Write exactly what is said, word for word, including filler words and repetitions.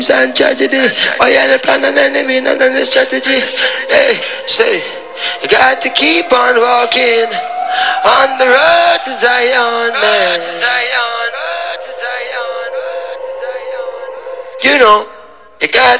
and tragedy. Why you the plan and enemy and then the strategy? Hey, say, you got to keep on walking on the road to Zion, man. You know, you got